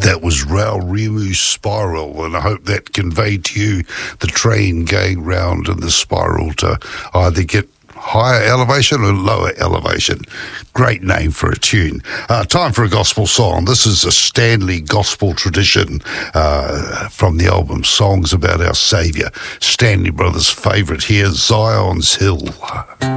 That was Raul Remu's Spiral, and I hope that conveyed to you the train going round in the spiral to either get higher elevation or lower elevation. Great name for a tune. Time for a gospel song. This is a Stanley gospel tradition from the album Songs About Our Saviour. Stanley Brothers' favourite here, Zion's Hill.